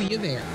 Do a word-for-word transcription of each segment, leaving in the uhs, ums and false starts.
see you there.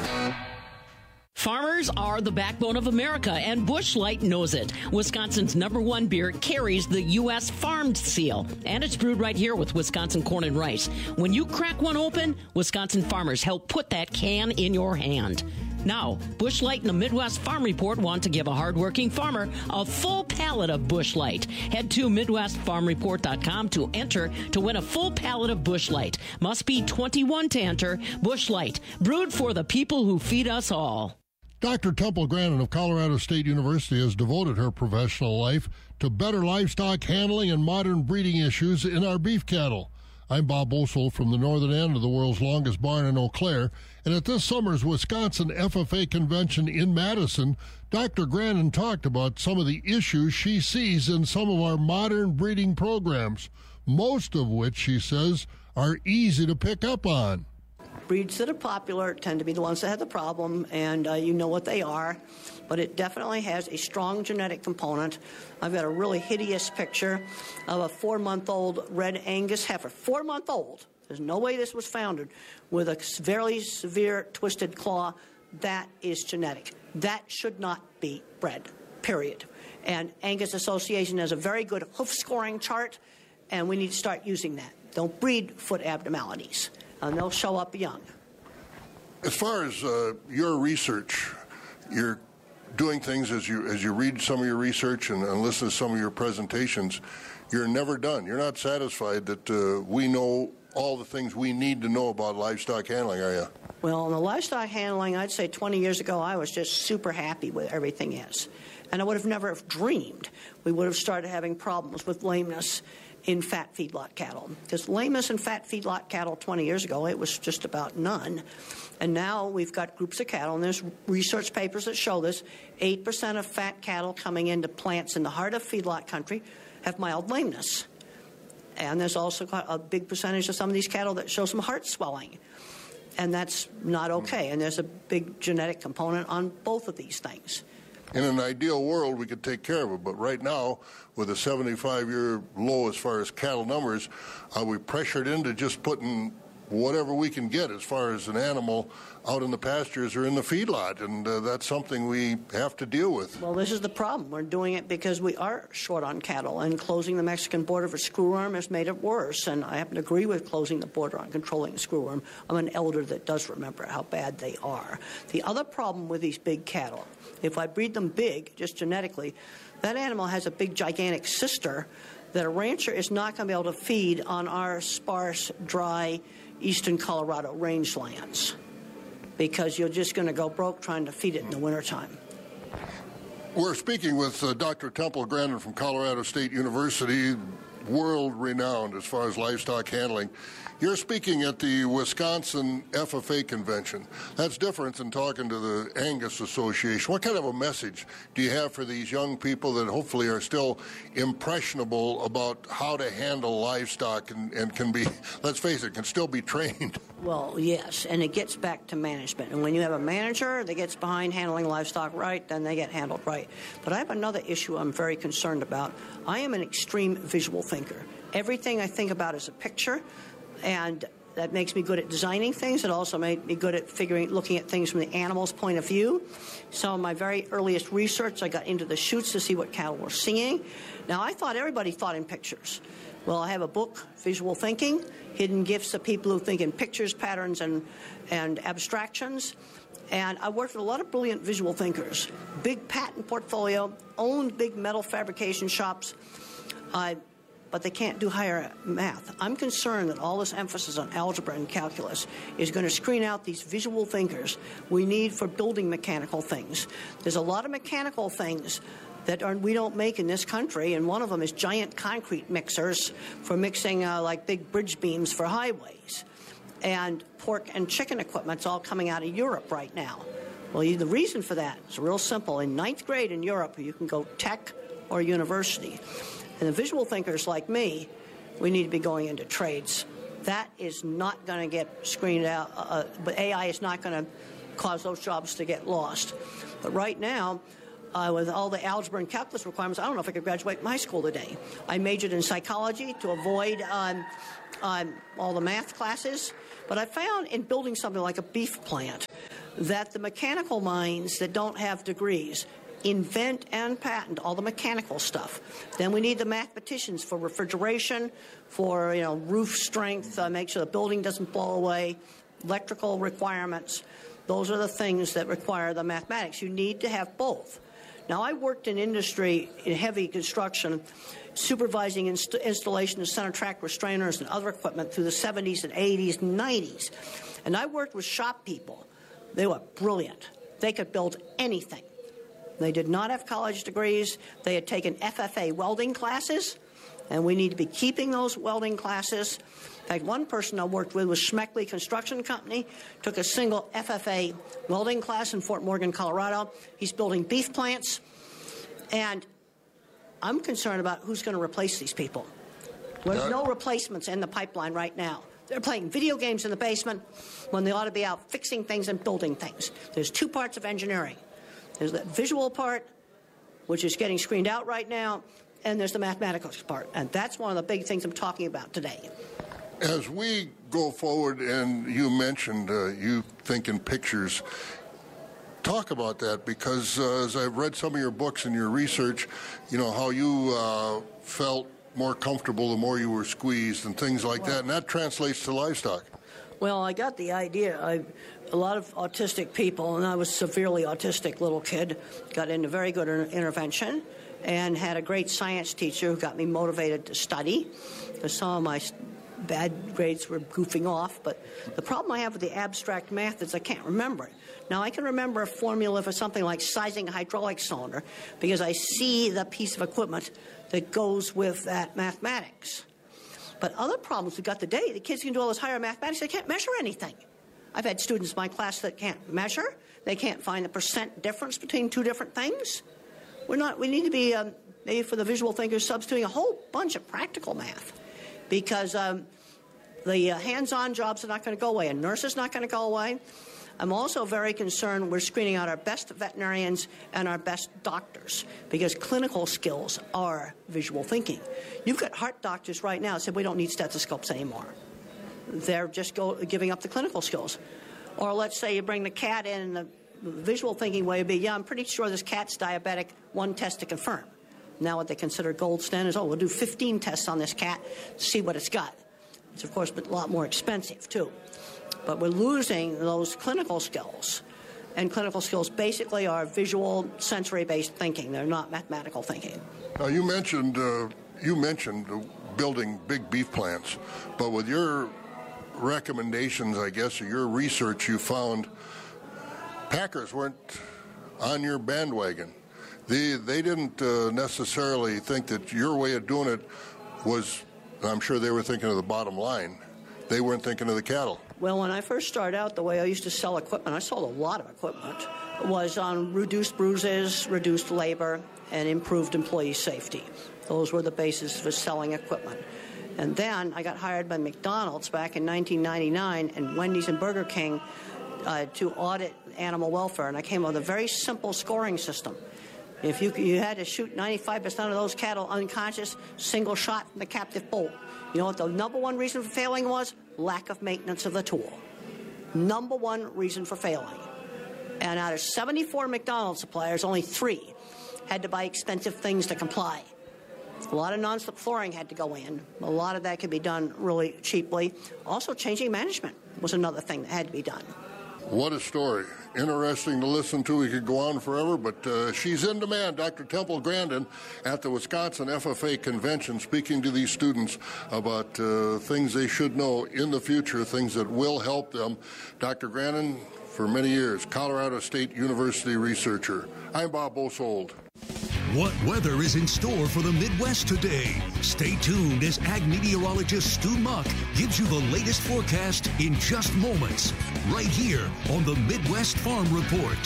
Farmers are the backbone of America, and Busch Light knows it. Wisconsin's number one beer carries the U S farmed seal, and it's brewed right here with Wisconsin corn and rice. When you crack one open, Wisconsin farmers help put that can in your hand. Now, Busch Light and the Midwest Farm Report want to give a hardworking farmer a full pallet of Busch Light. Head to Midwest Farm Report dot com to enter to win a full pallet of Busch Light. Must be twenty-one to enter. Busch Light, brewed for the people who feed us all. Doctor Temple Grandin of Colorado State University has devoted her professional life to better livestock handling and modern breeding issues in our beef cattle. I'm Bob Bosold from the northern end of the world's longest barn in Eau Claire, and at this summer's Wisconsin F F A convention in Madison, Doctor Grandin talked about some of the issues she sees in some of our modern breeding programs, most of which, she says, are easy to pick up on. Breeds that are popular tend to be the ones that have the problem, and uh, you know what they are, but it definitely has a strong genetic component. I've got a really hideous picture of a four-month-old red Angus heifer, four-month-old. There's no way this was founded with a very severe twisted claw. That is genetic. That should not be bred, period. And Angus Association has a very good hoof scoring chart, and we need to start using that. Don't breed foot abnormalities. And they'll show up young. As far as uh, your research, you're doing things as you as you read some of your research and, and listen to some of your presentations. You're never done. You're not satisfied that uh, we know all the things we need to know about livestock handling, are you? Well, in the livestock handling, I'd say twenty years ago, I was just super happy with everything is. And I would have never have dreamed we would have started having problems with lameness in fat feedlot cattle. Because lameness in fat feedlot cattle twenty years ago, it was just about none. And now we've got groups of cattle, and there's research papers that show this. eight percent of fat cattle coming into plants in the heart of feedlot country have mild lameness. And there's also a big percentage of some of these cattle that show some heart swelling. And that's not okay. And there's a big genetic component on both of these things. In an ideal world, we could take care of it, but right now, with a seventy-five-year low as far as cattle numbers, are we pressured into just putting whatever we can get as far as an animal out in the pastures or in the feedlot, and uh, that's something we have to deal with. Well, this is the problem. We're doing it because we are short on cattle, and closing the Mexican border for screwworm has made it worse, and I happen to agree with closing the border on controlling the screwworm. I'm an elder that does remember how bad they are. The other problem with these big cattle, if I breed them big, just genetically, that animal has a big, gigantic sister that a rancher is not going to be able to feed on our sparse, dry, eastern Colorado rangelands, because you're just going to go broke trying to feed it in the wintertime. We're speaking with uh, Doctor Temple Grandin from Colorado State University, world-renowned as far as livestock handling. You're speaking at the Wisconsin F F A convention. That's different than talking to the Angus Association. What kind of a message do you have for these young people that hopefully are still impressionable about how to handle livestock and, and can be, let's face it, can still be trained? Well, yes, and it gets back to management. And when you have a manager that gets behind handling livestock right, then they get handled right. But I have another issue I'm very concerned about. I am an extreme visual thinker. Everything I think about is a picture. And that makes me good at designing things. It also made me good at figuring, looking at things from the animal's point of view. So in my very earliest research, I got into the chutes to see what cattle were seeing. Now, I thought everybody thought in pictures. Well, I have a book, Visual Thinking, Hidden Gifts of People Who Think in Pictures, Patterns, and, and Abstractions. And I worked with a lot of brilliant visual thinkers. Big patent portfolio, owned big metal fabrication shops. I but they can't do higher math. I'm concerned that all this emphasis on algebra and calculus is going to screen out these visual thinkers we need for building mechanical things. There's a lot of mechanical things that are, we don't make in this country, and one of them is giant concrete mixers for mixing uh, like big bridge beams for highways. And pork and chicken equipment's all coming out of Europe right now. Well, the reason for that is real simple. In ninth grade in Europe, you can go tech or university. And the visual thinkers like me, we need to be going into trades. That is not going to get screened out, uh, but A I is not going to cause those jobs to get lost. But right now, uh, with all the algebra and calculus requirements, I don't know if I could graduate from high school today. I majored in psychology to avoid um, um, all the math classes. But I found in building something like a beef plant, that the mechanical minds that don't have degrees invent and patent all the mechanical stuff. Then we need the mathematicians for refrigeration, for you know roof strength, uh, make sure the building doesn't blow away, electrical requirements. Those are the things that require the mathematics. You need to have both. Now, I worked in industry in heavy construction, supervising inst- installation of center track restrainers and other equipment through the seventies and eighties and nineties. And I worked with shop people. They were brilliant. They could build anything. They did not have college degrees. They had taken F F A welding classes, and we need to be keeping those welding classes. In fact, one person I worked with was Schmeckley Construction Company, took a single F F A welding class in Fort Morgan, Colorado. He's building beef plants, and I'm concerned about who's going to replace these people. There's no replacements in the pipeline right now. They're playing video games in the basement when they ought to be out fixing things and building things. There's two parts of engineering. There's the visual part, which is getting screened out right now, and there's the mathematical part. And that's one of the big things I'm talking about today. As we go forward, and you mentioned uh, you think in pictures, talk about that, because uh, as I've read some of your books and your research, you know, how you uh, felt more comfortable the more you were squeezed and things like well, that, and that translates to livestock. Well, I got the idea. I, a lot of autistic people, and I was a severely autistic little kid, got into very good inter- intervention and had a great science teacher who got me motivated to study. Because some of my bad grades were goofing off, but the problem I have with the abstract math is I can't remember it. Now, I can remember a formula for something like sizing a hydraulic cylinder because I see the piece of equipment that goes with that mathematics. But other problems we've got today, the kids can do all this higher mathematics, they can't measure anything. I've had students in my class that can't measure. They can't find the percent difference between two different things. We're not, we need to be, um, maybe for the visual thinkers, substituting a whole bunch of practical math because um, the uh, hands-on jobs are not going to go away. A nurse is not going to go away. I'm also very concerned we're screening out our best veterinarians and our best doctors because clinical skills are visual thinking. You've got heart doctors right now that say we don't need stethoscopes anymore. They're just go, giving up the clinical skills. Or let's say you bring the cat in and the visual thinking way would be, yeah, I'm pretty sure this cat's diabetic, one test to confirm. Now what they consider gold standard is, oh, we'll do fifteen tests on this cat to see what it's got. It's, of course, a lot more expensive, too. But we're losing those clinical skills. And clinical skills basically are visual, sensory-based thinking. They're not mathematical thinking. Now, you mentioned, uh, you mentioned building big beef plants, but with your recommendations, I guess, or your research, you found packers weren't on your bandwagon. They, they didn't uh, necessarily think that your way of doing it was, I'm sure they were thinking of the bottom line. They weren't thinking of the cattle. Well, when I first started out, the way I used to sell equipment, I sold a lot of equipment, was on reduced bruises, reduced labor, and improved employee safety. Those were the basis for selling equipment. And then I got hired by McDonald's back in nineteen ninety-nine and Wendy's and Burger King uh, to audit animal welfare. And I came up with a very simple scoring system. If you, you had to shoot ninety-five percent of those cattle unconscious, single shot from the captive bull. You know what the number one reason for failing was? Lack of maintenance of the tool. Number one reason for failing. And out of seventy-four McDonald's suppliers, only three had to buy expensive things to comply. A lot of non-slip flooring had to go in. A lot of that could be done really cheaply. Also, changing management was another thing that had to be done. What a story. Interesting to listen to. We could go on forever, but uh, she's in demand. Doctor Temple Grandin at the Wisconsin F F A convention speaking to these students about uh, things they should know in the future, things that will help them. Doctor Grandin, for many years, Colorado State University researcher. I'm Bob Bosold. What weather is in store for the Midwest today? Stay tuned as ag meteorologist Stu Muck gives you the latest forecast in just moments, right here on the Midwest Farm Report.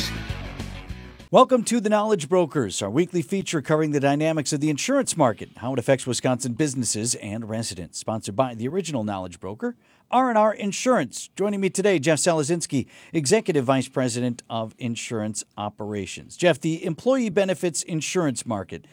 Welcome to The Knowledge Brokers, our weekly feature covering the dynamics of the insurance market, how it affects Wisconsin businesses and residents. Sponsored by the original Knowledge Broker, R and R Insurance. Joining me today, Jeff Salazinski, Executive Vice President of Insurance Operations. Jeff, the employee benefits insurance market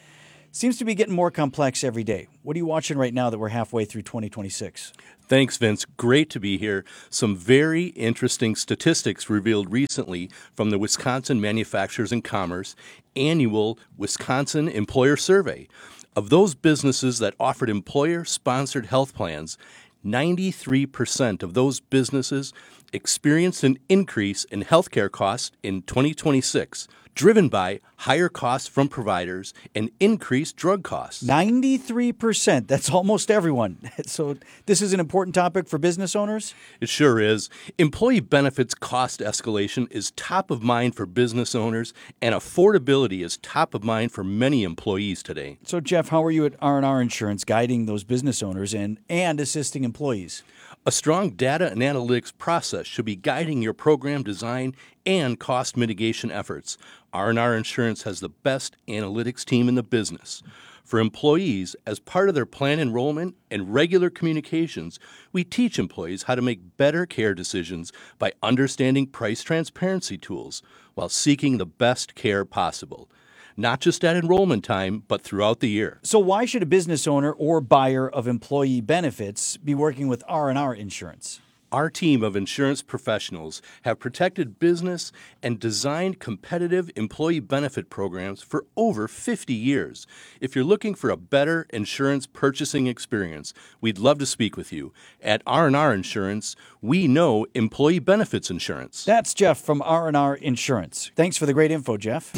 seems to be getting more complex every day. What are you watching right now that we're halfway through twenty twenty-six? Thanks, Vince. Great to be here. Some very interesting statistics revealed recently from the Wisconsin Manufacturers and Commerce annual Wisconsin Employer Survey. Of those businesses that offered employer-sponsored health plans, ninety-three percent of those businesses experienced an increase in healthcare costs in twenty twenty-six, driven by higher costs from providers and increased drug costs. ninety-three percent. That's almost everyone. So this is an important topic for business owners? It sure is. Employee benefits cost escalation is top of mind for business owners, and affordability is top of mind for many employees today. So, Jeff, how are you at R and R Insurance guiding those business owners and, and assisting employees? A strong data and analytics process should be guiding your program design and cost mitigation efforts. R and R Insurance has the best analytics team in the business. For employees, as part of their plan enrollment and regular communications, we teach employees how to make better care decisions by understanding price transparency tools while seeking the best care possible. Not just at enrollment time, but throughout the year. So why should a business owner or buyer of employee benefits be working with R and R Insurance? Our team of insurance professionals have protected business and designed competitive employee benefit programs for over fifty years. If you're looking for a better insurance purchasing experience, we'd love to speak with you. At R and R Insurance, we know employee benefits insurance. That's Jeff from R and R Insurance. Thanks for the great info, Jeff.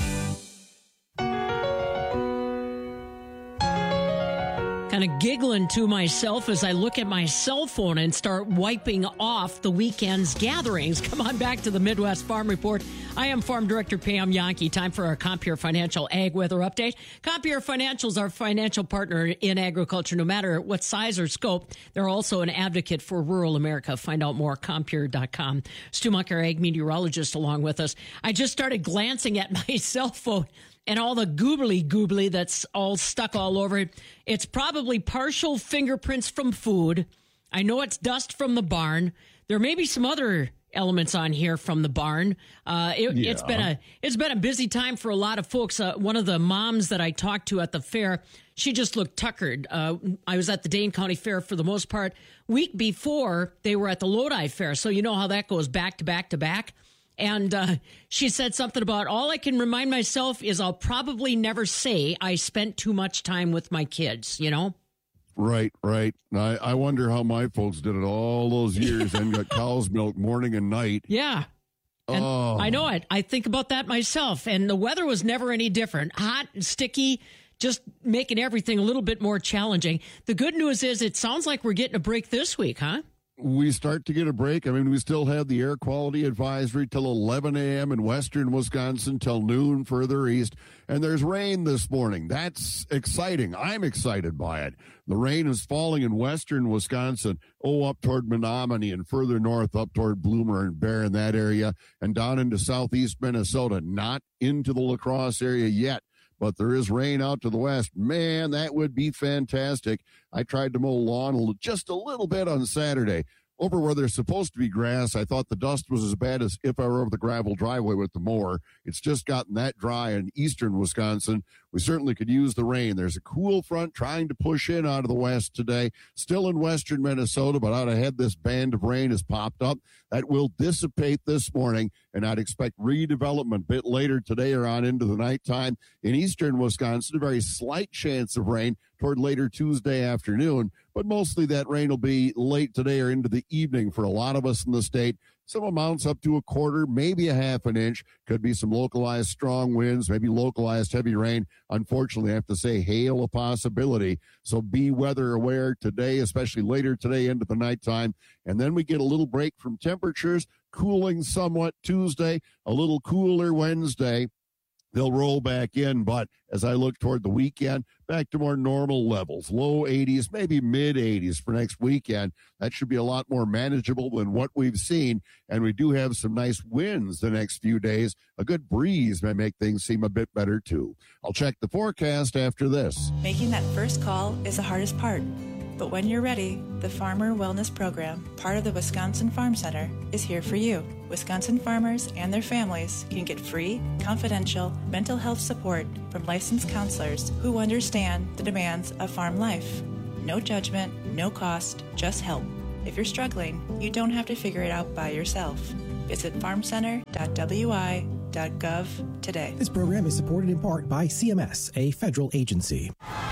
Kind of giggling to myself as I look at my cell phone and start wiping off the weekend's gatherings. Come on back to the Midwest Farm Report. I am Farm Director Pam Yankee. Time for our Compeer Financial Ag Weather Update. Compeer Financial is our financial partner in agriculture, no matter what size or scope. They're also an advocate for rural America. Find out more at compeer dot com. Stu Muck, our ag meteorologist, along with us. I just started glancing at my cell phone and all the goobly goobly that's all stuck all over it. It's probably partial fingerprints from food. I know it's dust from the barn. There may be some other elements on here from the barn. Uh, it, yeah. It's been a it's been a busy time for a lot of folks. Uh, one of the moms that I talked to at the fair, she just looked tuckered. Uh, I was at the Dane County Fair for the most part. Week before, they were at the Lodi Fair, so you know how that goes back to back to back. And uh, she said something about, all I can remind myself is I'll probably never say I spent too much time with my kids, you know? Right, right. I, I wonder how my folks did it all those years and got cow's milk morning and night. Yeah. And oh. I know it. I think about that myself. And the weather was never any different. Hot and sticky, just making everything a little bit more challenging. The good news is it sounds like we're getting a break this week, huh? We start to get a break. I mean, we still have the air quality advisory till eleven a.m. in western Wisconsin till noon further east. And there's rain this morning. That's exciting. I'm excited by it. The rain is falling in western Wisconsin, oh, up toward Menominee and further north up toward Bloomer and Bear in that area and down into southeast Minnesota, not into the La Crosse area yet. But there is rain out to the west. Man, that would be fantastic. I tried to mow lawn just a little bit on Saturday. Over where there's supposed to be grass, I thought the dust was as bad as if I were over the gravel driveway with the mower. It's just gotten that dry in eastern Wisconsin. We certainly could use the rain. There's a cool front trying to push in out of the west today. Still in western Minnesota, but out ahead, this band of rain has popped up. That will dissipate this morning, and I'd expect redevelopment a bit later today or on into the nighttime. In eastern Wisconsin, a very slight chance of rain toward later Tuesday afternoon, but mostly that rain will be late today or into the evening for a lot of us in the state. Some amounts up to a quarter, maybe a half an inch. Could be some localized strong winds, maybe localized heavy rain. Unfortunately, I have to say hail a possibility. So be weather aware today, especially later today into the nighttime. And then we get a little break from temperatures, cooling somewhat Tuesday, a little cooler Wednesday. They'll roll back in, but as I look toward the weekend, back to more normal levels, low eighties, maybe mid eighties for next weekend. That should be a lot more manageable than what we've seen, and we do have some nice winds the next few days. A good breeze may make things seem a bit better, too. I'll check the forecast after this. Making that first call is the hardest part. But when you're ready, the Farmer Wellness Program, part of the Wisconsin Farm Center, is here for you. Wisconsin farmers and their families can get free, confidential mental health support from licensed counselors who understand the demands of farm life. No judgment, no cost, just help. If you're struggling, you don't have to figure it out by yourself. Visit farm center dot w i dot gov today. This program is supported in part by C M S, a federal agency.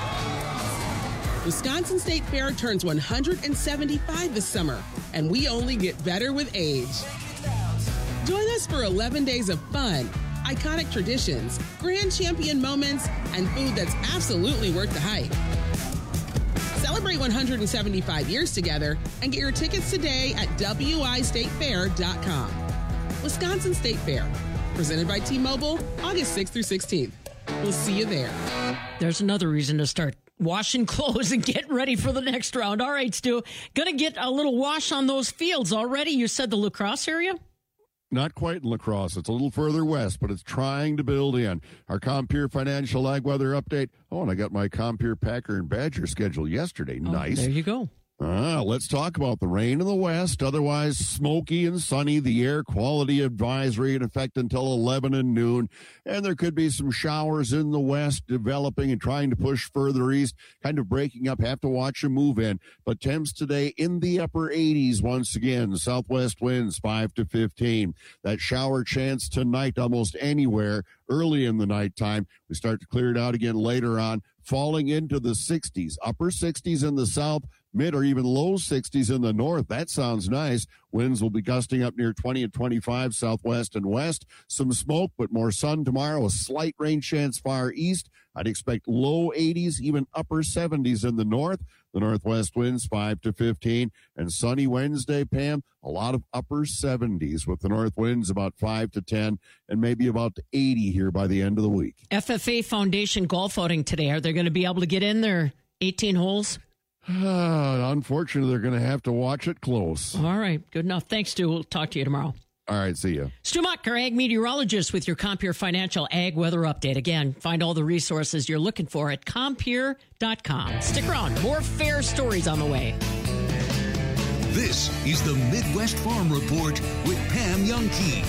Wisconsin State Fair turns one hundred seventy-five this summer, and we only get better with age. Join us for eleven days of fun, iconic traditions, grand champion moments, and food that's absolutely worth the hype. Celebrate one hundred seventy-five years together and get your tickets today at w i state fair dot com. Wisconsin State Fair, presented by T-Mobile, August sixth through sixteenth. We'll see you there. There's another reason to start washing clothes and getting ready for the next round. All right, Stu, going to get a little wash on those fields already. You said the La Crosse area? Not quite in La Crosse. It's a little further west, but it's trying to build in. Our Compeer Financial Ag Weather Update. Oh, and I got my Compeer Packer and Badger schedule yesterday. Oh, nice. There you go. Ah, let's talk about the rain in the west. Otherwise, smoky and sunny. The air quality advisory in effect until eleven and noon. And there could be some showers in the west developing and trying to push further east, kind of breaking up. Have to watch them move in. But temps today in the upper eighties once again. Southwest winds five to fifteen. That shower chance tonight almost anywhere early in the nighttime. We start to clear it out again later on, falling into the sixties. Upper sixties in the south, mid or even low sixties in the north. That sounds nice. Winds will be gusting up near twenty and twenty-five southwest and west. Some smoke, but more sun tomorrow. A slight rain chance far east. I'd expect low eighties, even upper seventies in the north. The northwest winds five to fifteen. And sunny Wednesday, Pam, a lot of upper seventies with the north winds about five to ten and maybe about eighty here by the end of the week. F F A Foundation golf outing today. Are they going to be able to get in their eighteen holes? Uh, unfortunately, they're going to have to watch it close. All right. Good enough. Thanks, Stu. We'll talk to you tomorrow. All right. See you. Stu Muck, our ag meteorologist with your Compeer Financial Ag Weather Update. Again, find all the resources you're looking for at compeer dot com. Stick around. More fair stories on the way. This is the Midwest Farm Report with Pam Youngkey.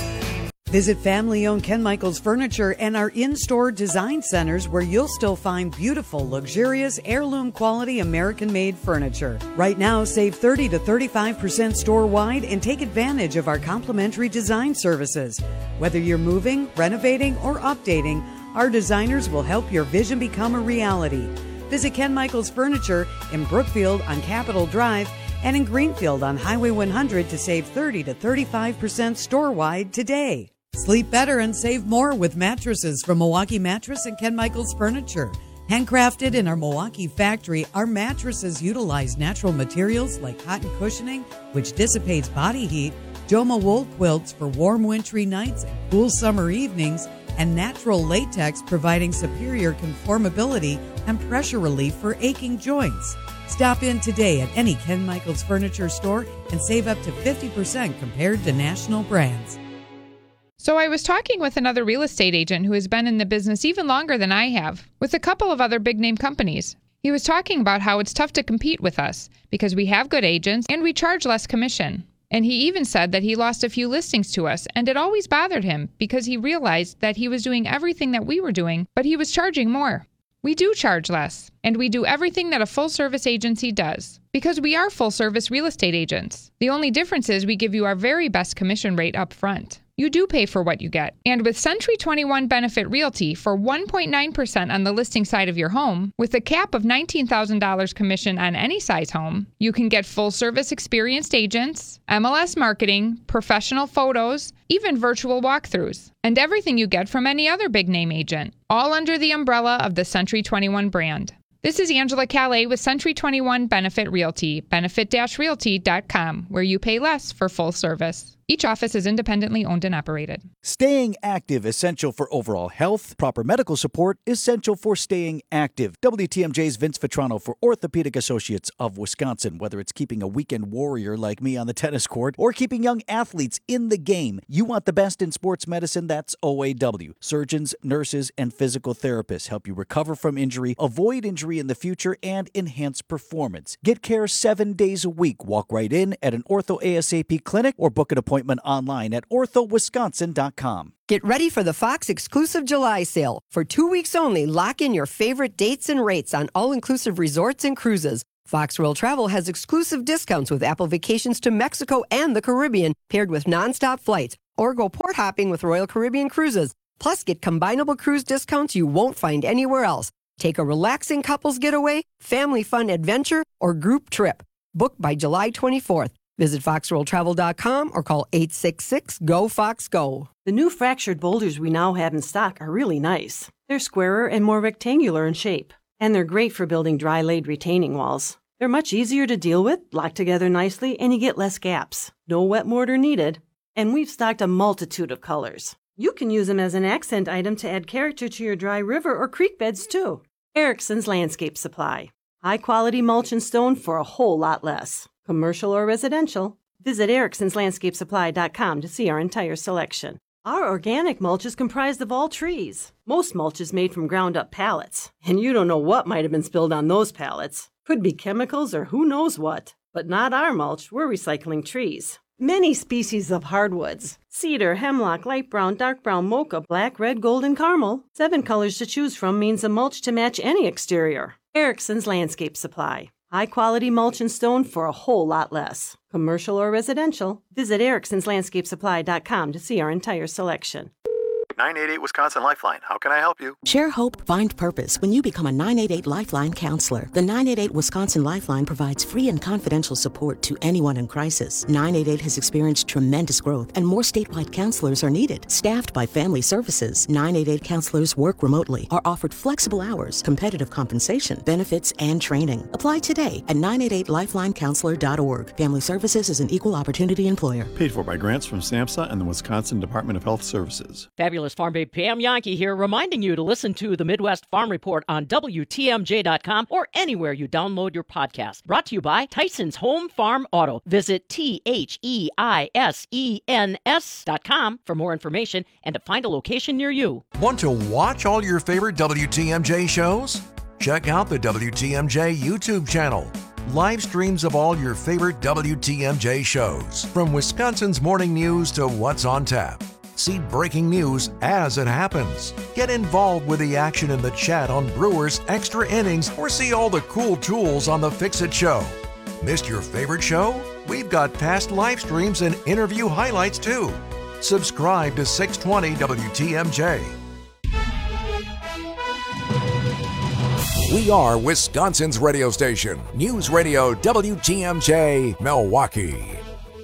Visit family-owned Ken Michaels Furniture and our in-store design centers where you'll still find beautiful, luxurious, heirloom-quality American-made furniture. Right now, save thirty to thirty-five percent store-wide and take advantage of our complimentary design services. Whether you're moving, renovating, or updating, our designers will help your vision become a reality. Visit Ken Michaels Furniture in Brookfield on Capitol Drive and in Greenfield on Highway one hundred to save thirty to thirty-five percent store-wide today. Sleep better and save more with mattresses from Milwaukee Mattress and Ken Michaels Furniture. Handcrafted in our Milwaukee factory, our mattresses utilize natural materials like cotton cushioning, which dissipates body heat, Joma wool quilts for warm wintry nights and cool summer evenings, and natural latex providing superior conformability and pressure relief for aching joints. Stop in today at any Ken Michaels Furniture store and save up to fifty percent compared to national brands. So I was talking with another real estate agent who has been in the business even longer than I have, with a couple of other big-name companies. He was talking about how it's tough to compete with us because we have good agents and we charge less commission. And he even said that he lost a few listings to us, and it always bothered him because he realized that he was doing everything that we were doing, but he was charging more. We do charge less, and we do everything that a full-service agency does, because we are full-service real estate agents. The only difference is we give you our very best commission rate up front. You do pay for what you get. And with Century twenty-one Benefit Realty for one point nine percent on the listing side of your home, with a cap of nineteen thousand dollars commission on any size home, you can get full-service experienced agents, M L S marketing, professional photos, even virtual walkthroughs, and everything you get from any other big-name agent, all under the umbrella of the Century twenty-one brand. This is Angela Calais with Century twenty-one Benefit Realty, benefit dash realty dot com, where you pay less for full service. Each office is independently owned and operated. Staying active, essential for overall health. Proper medical support, essential for staying active. W T M J's Vince Vitrano for Orthopedic Associates of Wisconsin. Whether it's keeping a weekend warrior like me on the tennis court or keeping young athletes in the game, you want the best in sports medicine, that's O A W. Surgeons, nurses, and physical therapists help you recover from injury, avoid injury in the future, and enhance performance. Get care seven days a week. Walk right in at an Ortho ASAP clinic or book an appointment online at ortho wisconsin dot com. Get ready for the Fox exclusive July sale. For two weeks only, lock in your favorite dates and rates on all-inclusive resorts and cruises. Fox World Travel has exclusive discounts with Apple vacations to Mexico and the Caribbean, paired with nonstop flights, or go port hopping with Royal Caribbean Cruises. Plus, get combinable cruise discounts you won't find anywhere else. Take a relaxing couples getaway, family fun adventure, or group trip. Book by July twenty-fourth. Visit fox world travel dot com or call eight six six, G O, FOX, G O. The new fractured boulders we now have in stock are really nice. They're squarer and more rectangular in shape, and they're great for building dry-laid retaining walls. They're much easier to deal with, lock together nicely, and you get less gaps. No wet mortar needed. And we've stocked a multitude of colors. You can use them as an accent item to add character to your dry river or creek beds, too. Erickson's Landscape Supply. High-quality mulch and stone for a whole lot less. Commercial or residential, visit ericksons landscape supply dot com to see our entire selection. Our organic mulch is comprised of all trees. Most mulch is made from ground-up pallets, and you don't know what might have been spilled on those pallets. Could be chemicals or who knows what. But not our mulch, we're recycling trees. Many species of hardwoods. Cedar, hemlock, light brown, dark brown, mocha, black, red, gold, and caramel. Seven colors to choose from means a mulch to match any exterior. Erickson's Landscape Supply. High-quality mulch and stone for a whole lot less. Commercial or residential, visit ericksons landscape supply dot com to see our entire selection. nine eight eight Wisconsin Lifeline. How can I help you? Share hope, find purpose when you become a nine eight eight Lifeline counselor. The nine eight eight Wisconsin Lifeline provides free and confidential support to anyone in crisis. nine eight eight has experienced tremendous growth, and more statewide counselors are needed. Staffed by Family Services, nine eight eight counselors work remotely, are offered flexible hours, competitive compensation, benefits, and training. Apply today at nine eight eight lifeline counselor dot org. Family Services is an equal opportunity employer. Paid for by grants from SAMHSA and the Wisconsin Department of Health Services. Fabulous Farm Babe Pam Yankee here, reminding you to listen to the Midwest Farm Report on W T M J dot com or anywhere you download your podcast. Brought to you by Tyson's Home Farm Auto. Visit T H E I S E N S dot com for more information and to find a location near you. Want to watch all your favorite W T M J shows? Check out the W T M J YouTube channel. Live streams of all your favorite W T M J shows, from Wisconsin's morning news to what's on tap. See breaking news as it happens. Get involved with the action in the chat on Brewers Extra Innings, or see all the cool tools on the Fix-It Show. Missed your favorite show? We've got past live streams and interview highlights too. Subscribe to six twenty W T M J. We are Wisconsin's radio station, News Radio W T M J, Milwaukee.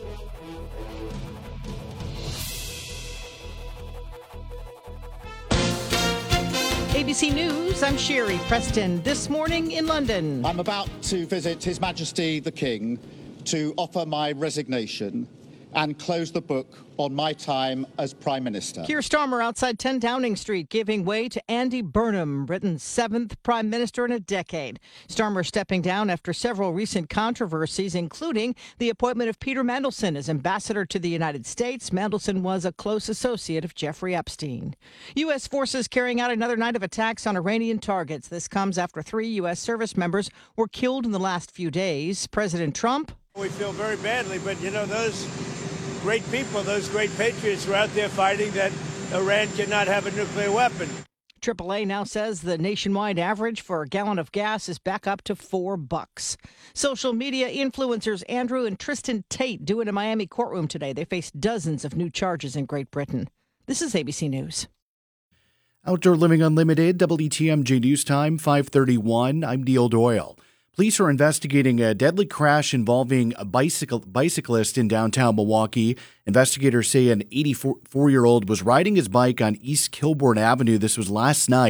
A B C News, I'm Sherry Preston. This morning in London. I'm about to visit His Majesty the King to offer my resignation and close the book on my time as Prime Minister. Keir Starmer outside ten Downing Street, giving way to Andy Burnham, Britain's seventh Prime Minister in a decade. Starmer stepping down after several recent controversies, including the appointment of Peter Mandelson as ambassador to the United States. Mandelson was a close associate of Jeffrey Epstein. U S forces carrying out another night of attacks on Iranian targets. This comes after three U S service members were killed in the last few days. President Trump. We feel very badly, but, you know, those great people, those great patriots were out there fighting that Iran cannot have a nuclear weapon. triple A now says the nationwide average for a gallon of gas is back up to four bucks. Social media influencers Andrew and Tristan Tate due in a Miami courtroom today. They face dozens of new charges in Great Britain. This is A B C News. Outdoor Living Unlimited, W T M J News Time, five thirty-one. I'm Neil Doyle. Police are investigating a deadly crash involving a bicycle bicyclist in downtown Milwaukee. Investigators say an eighty-four-year-old was riding his bike on East Kilbourne Avenue. This was last night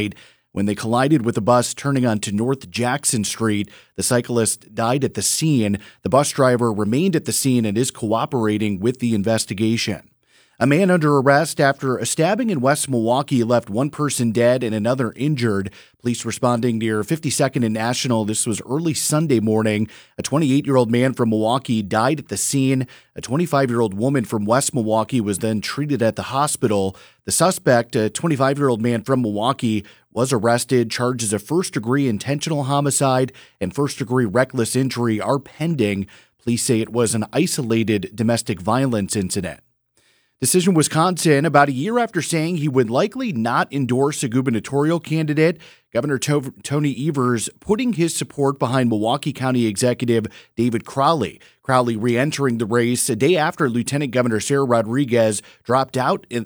when they collided with a bus turning onto North Jackson Street. The cyclist died at the scene. The bus driver remained at the scene and is cooperating with the investigation. A man under arrest after a stabbing in West Milwaukee left one person dead and another injured. Police responding near fifty-second and National. This was early Sunday morning. A twenty-eight-year-old man from Milwaukee died at the scene. A twenty-five-year-old woman from West Milwaukee was then treated at the hospital. The suspect, a twenty-five-year-old man from Milwaukee, was arrested. Charges of first-degree intentional homicide and first-degree reckless injury are pending. Police say it was an isolated domestic violence incident. Decision Wisconsin, about a year after saying he would likely not endorse a gubernatorial candidate, Governor to- Tony Evers putting his support behind Milwaukee County Executive David Crowley. Crowley re-entering the race a day after Lieutenant Governor Sarah Rodriguez dropped out